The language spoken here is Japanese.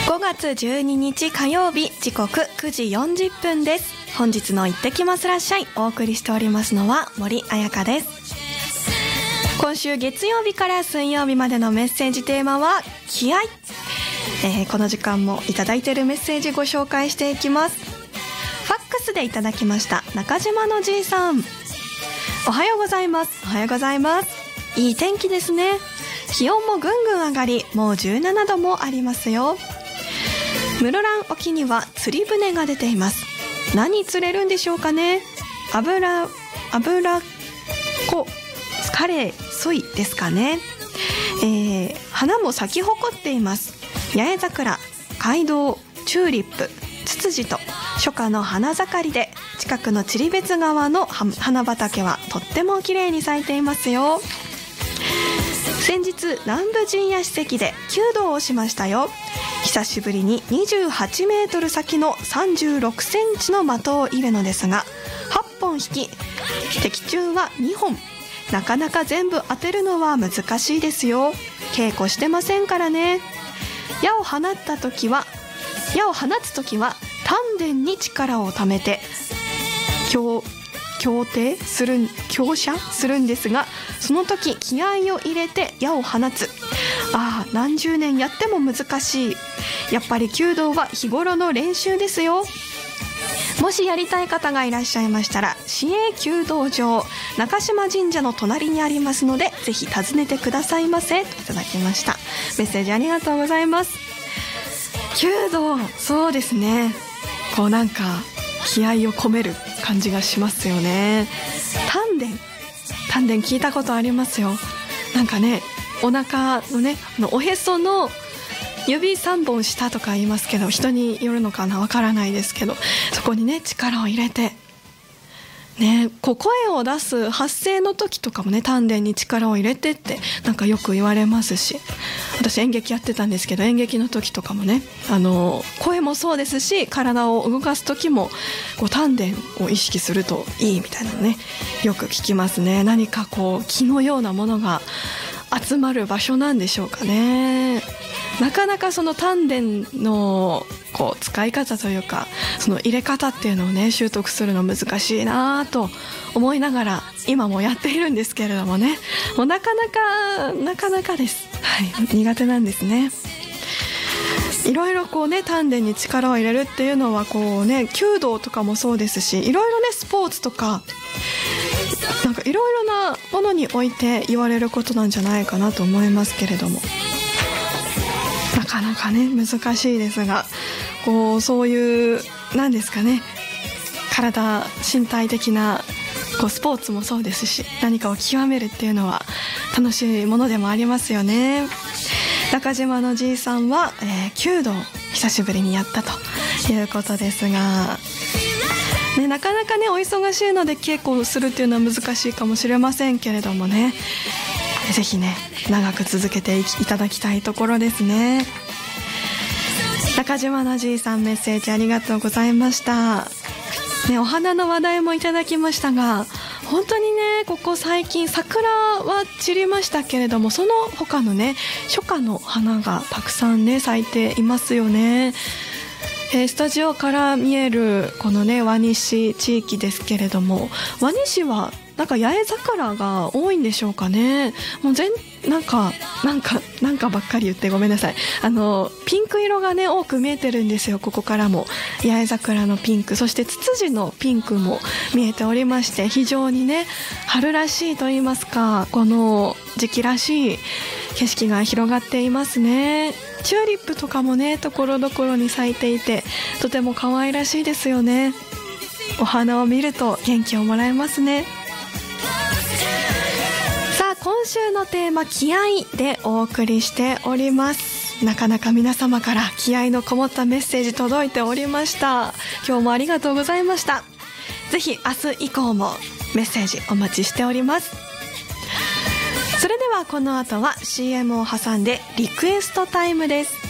5月12日火曜日、時刻9時40分です。本日の行ってきますらっしゃい、お送りしておりますのは森彩香です。今週月曜日から水曜日までのメッセージテーマは気合。この時間もいただいているメッセージご紹介していきます。ファックスでいただきました。中島のじいさん、おはようございます。おはようございます。いい天気ですね。気温もぐんぐん上がり、もう17度もありますよ。室蘭沖には釣り船が出ています。何釣れるんでしょうかね。油子カレーソイですかね。花も咲き誇っています。八重桜、街道、チューリップ、ツツジと初夏の花盛りで、近くの釣別川の花畑はとっても綺麗に咲いていますよ。先日南部陣屋史跡で弓道をしましたよ。久しぶりに28メートル先の36センチの的を入れのですが、8本引き、的中は2本。なかなか全部当てるのは難しいですよ。稽古してませんからね。矢を放つ時は丹田に力をためて強射するんですが、その時気合を入れて矢を放つ。何十年やっても難しい。やっぱり弓道は日頃の練習ですよ。もしやりたい方がいらっしゃいましたら、市営弓道場中島神社の隣にありますので、ぜひ訪ねてくださいませ、といただきました。メッセージありがとうございます。弓道、そうですね、こうなんか気合を込める感じがしますよね。丹田聞いたことありますよ。なんかね、お腹のね、おへその指3本下とか言いますけど、人によるのかな、わからないですけど、そこにね力を入れてね、こう声を出す発声の時とかもね、丹田に力を入れてってなんかよく言われますし、私演劇やってたんですけど、演劇の時とかもね、声もそうですし、体を動かす時もこう丹田を意識するといいみたいなのね、よく聞きますね。何かこう気のようなものが集まる場所なんでしょうかね。なかなかその丹田のこう使い方というか、その入れ方っていうのをね、習得するの難しいなと思いながら今もやっているんですけれどもね、もうなかなかです、苦手なんですね。いろいろこうね、丹田に力を入れるっていうのはこうね、弓道とかもそうですし、いろいろね、スポーツとかなんかいろいろなものにおいて言われることなんじゃないかなと思いますけれども、なかなかね難しいですが、こうそういうなんですかね、身体的なこうスポーツもそうですし、何かを極めるっていうのは楽しいものでもありますよね。中島のじいさんは、弓道久しぶりにやったということですが、なかなかねお忙しいので稽古するっていうのは難しいかもしれませんけれどもね、ぜひね長く続けていただきたいところですね。中島のじいさん、メッセージありがとうございました、お花の話題もいただきましたが、本当にねここ最近桜は散りましたけれども、その他のね初夏の花がたくさんね咲いていますよね。スタジオから見えるこのね輪西地域ですけれども、輪西はなんか八重桜が多いんでしょうかね。もうなんかばっかり言ってごめんなさい。ピンク色がね多く見えてるんですよ。ここからも八重桜のピンク、そしてツツジのピンクも見えておりまして、非常にね春らしいと言いますか、この時期らしい景色が広がっていますね。チューリップとかもねところどころに咲いていて、とても可愛らしいですよね。お花を見ると元気をもらえますね。さあ、今週のテーマ気合でお送りしております。なかなか皆様から気合のこもったメッセージ届いておりました。今日もありがとうございました。ぜひ明日以降もメッセージお待ちしております。それではこの後は CM を挟んでリクエストタイムです。